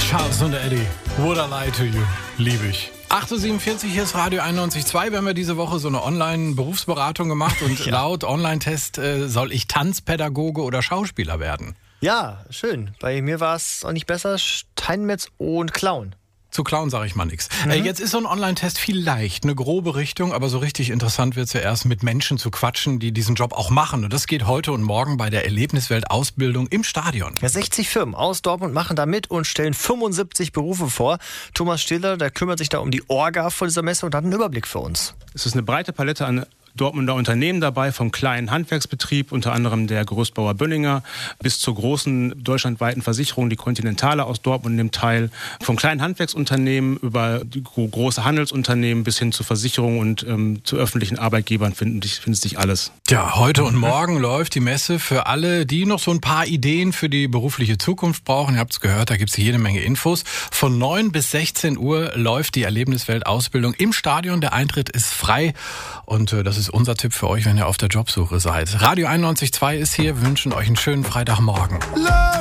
Charles und Eddie, Would I Lie to You? Liebe ich. 8.47 Uhr, hier ist Radio 91.2. Wir haben ja diese Woche so eine Online-Berufsberatung gemacht und laut Online-Test soll ich Tanzpädagoge oder Schauspieler werden. Ja, schön. Bei mir war es auch nicht besser. Steinmetz und Clown. Zu Clown sage ich mal nichts. Jetzt ist so ein Online-Test vielleicht eine grobe Richtung, aber so richtig interessant wird es ja erst, mit Menschen zu quatschen, die diesen Job auch machen. Und das geht heute und morgen bei der Erlebniswelt-Ausbildung im Stadion. Ja, 60 Firmen aus Dortmund machen da mit und stellen 75 Berufe vor. Thomas Stiller, der kümmert sich da um die Orga vor dieser Messe und hat einen Überblick für uns. Es ist eine breite Palette an Dortmunder Unternehmen dabei, vom kleinen Handwerksbetrieb, unter anderem der Gerüstbauer Bünninger, bis zur großen deutschlandweiten Versicherung, die Continentale aus Dortmund nimmt teil. Vom kleinen Handwerksunternehmen über die große Handelsunternehmen bis hin zu Versicherungen und zu öffentlichen Arbeitgebern findet sich alles. Ja, heute und morgen läuft die Messe für alle, die noch so ein paar Ideen für die berufliche Zukunft brauchen. Ihr habt es gehört, da gibt es jede Menge Infos. Von 9 bis 16 Uhr läuft die Erlebniswelt-Ausbildung im Stadion. Der Eintritt ist frei und das ist unser Tipp für euch, wenn ihr auf der Jobsuche seid. Radio 91.2 ist hier. Wir wünschen euch einen schönen Freitagmorgen.